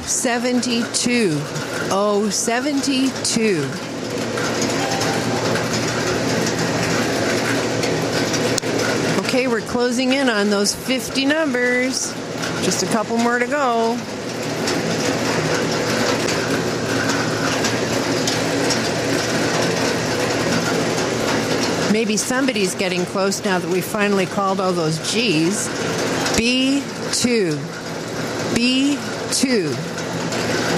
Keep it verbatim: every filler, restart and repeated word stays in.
seventy-two. O seventy-two. Okay, we're closing in on those fifty numbers. Just a couple more to go. Maybe somebody's getting close now that we finally called all those G's. B two. B two.